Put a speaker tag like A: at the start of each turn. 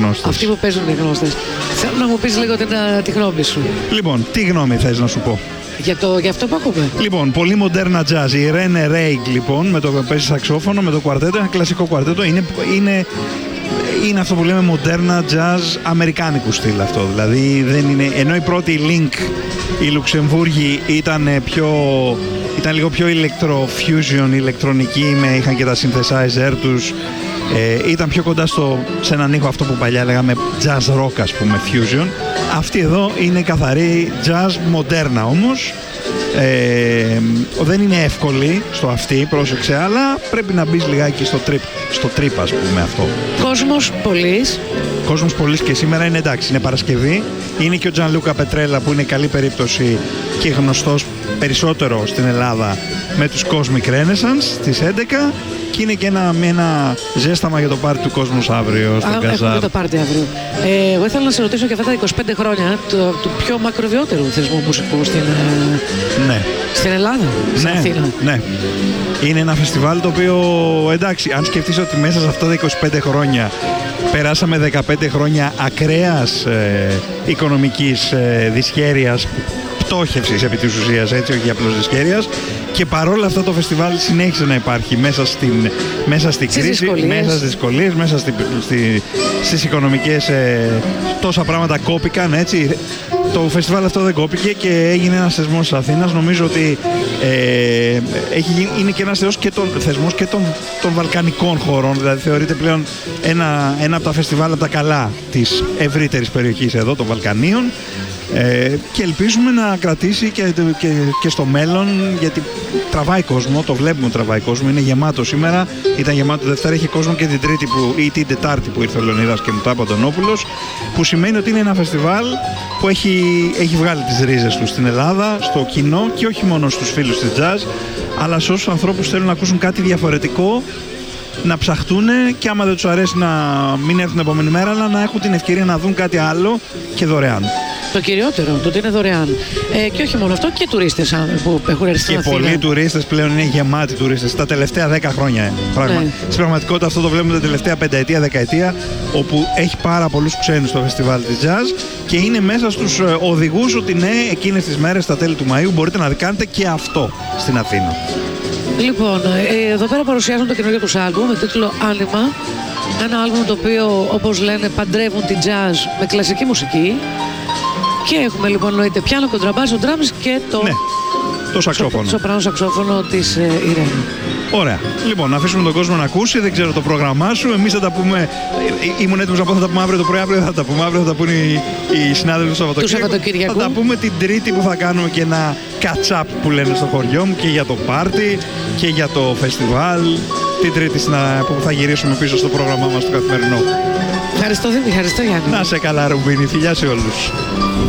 A: γνώστες.
B: Αυτοί που παίζουν οι γνώστες. Θέλω να μου πεις λίγο τη γνώμη σου.
A: Λοιπόν, τι γνώμη θες να σου πω?
B: Για αυτό που ακούμε.
A: Λοιπόν, πολύ μοντέρνα jazz. Η Rene Reig, λοιπόν, με το παίζει σαξόφωνο, με το κουαρτέτο, ένα κλασικό κουαρτέτο. Είναι αυτό που λέμε μοντέρνα jazz αμερικάνικου στυλ αυτό. Δηλαδή δεν είναι. Ενώ η πρώτη Link, οι Λουξεμβούργοι, ήταν λίγο πιο ηλεκτρο-fusion, ηλεκτρονική, είχαν και τα synthesizer τους. Ήταν πιο κοντά σε έναν ήχο αυτό που παλιά λέγαμε jazz rock, ας πούμε, fusion. Αυτή εδώ είναι καθαρή jazz, μοντέρνα όμως. Δεν είναι εύκολη στο αυτή, πρόσεξε, αλλά πρέπει να μπεις λιγάκι στο trip, ας πούμε, αυτό. Κόσμος πολύς και σήμερα είναι εντάξει, είναι Παρασκευή. Είναι και ο Τζανλούκα Πετρέλα που είναι καλή περίπτωση και γνωστός περισσότερο στην Ελλάδα με τους Cosmic Renaissance στις 11. Και είναι και ένα ζέσταμα για το πάρτι του κόσμου αύριο στον Καζάρ.
B: Έχουμε το πάρτι αύριο. Εγώ ήθελα να σε ρωτήσω για αυτά τα 25 χρόνια του πιο μακροβιότερου θεσμού μουσικού στην Ελλάδα, στην Αθήνα. Ναι.
A: Είναι ένα φεστιβάλ το οποίο, εντάξει, αν σκεφτείς ότι μέσα σε αυτά τα 25 χρόνια περάσαμε 15 χρόνια ακραίας οικονομικής δυσχέρειας, πτώχευσης επί της ουσίας, έτσι, όχι απλώς δυσχέρειας, και παρόλα αυτά το φεστιβάλ συνέχισε να υπάρχει μέσα στην κρίση, μέσα στις δυσκολίες, μέσα στις οικονομικές, τόσα πράγματα κόπηκαν, έτσι. Το φεστιβάλ αυτό δεν κόπηκε και έγινε ένας θεσμός της Αθήνας. Νομίζω ότι είναι και ένας θεσμός και των βαλκανικών χωρών, δηλαδή θεωρείται πλέον ένα από τα φεστιβάλ από τα καλά της ευρύτερης περιοχής εδώ, των Βαλκανίων. Και ελπίζουμε να κρατήσει και στο μέλλον, γιατί τραβάει κόσμο, το βλέπουμε ότι τραβάει κόσμο, είναι γεμάτο σήμερα, ήταν γεμάτο Δευτέρα, είχε κόσμο και την Τρίτη ή την Τετάρτη που ήρθε ο Λεωνίδας και μου τα είπε ο Αντωνόπουλος, που σημαίνει ότι είναι ένα φεστιβάλ που έχει βγάλει τις ρίζες του στην Ελλάδα, στο κοινό και όχι μόνο στους φίλους της jazz, αλλά σε όσους ανθρώπους θέλουν να ακούσουν κάτι διαφορετικό, να ψαχτούν και άμα δεν τους αρέσει να μην έρθουν την επόμενη μέρα, αλλά να έχουν την ευκαιρία να δουν κάτι άλλο και δωρεάν.
B: Το κυριότερο, το ότι είναι δωρεάν. Και όχι μόνο αυτό, και τουρίστες που έχουν έρθει στην Αθήνα.
A: Και πολλοί τουρίστες πλέον είναι γεμάτοι τουρίστες τα τελευταία 10 χρόνια. Στην πραγματικότητα αυτό το βλέπουμε τα τελευταία πενταετία, δεκαετία, όπου έχει πάρα πολλούς ξένους στο φεστιβάλ της jazz και είναι μέσα στους οδηγούς ότι ναι, εκείνες τις μέρες, στα τέλη του Μαΐου, μπορείτε να κάνετε και αυτό στην Αθήνα.
B: Λοιπόν, εδώ πέρα παρουσιάζουν το καινούργιο τους άλμπουμ με τίτλο Άνιμα. Ένα άλμπουμ το οποίο, όπως λένε, παντρεύουν την jazz με κλασική μουσική. Και έχουμε λοιπόν εννοείται πιάνο, κοντραμπάσο, drums και
A: το σαξόφωνο.
B: Σοπράνο σαξόφωνο της Ιρένη.
A: Ωραία. Λοιπόν, να αφήσουμε τον κόσμο να ακούσει. Δεν ξέρω το πρόγραμμά σου. Εμείς θα τα πούμε. Ήμουν έτοιμος να πω θα τα πούμε αύριο το πρωί. Αύριο θα τα πούμε. Αύριο θα τα πούνε οι συνάδελφοι του Σαββατοκύριακου. Θα τα πούμε την Τρίτη που θα κάνουμε και ένα catch-up που λένε στο χωριό μου και για το πάρτι και για το φεστιβάλ. Την Τρίτη που θα γυρίσουμε πίσω στο πρόγραμμά μας το καθημερινό.
B: Ευχαριστώ Δημήτρη, ευχαριστώ Γιάννη.
A: Να σε καλά Ρουμπίνη, φιλιά σε όλους.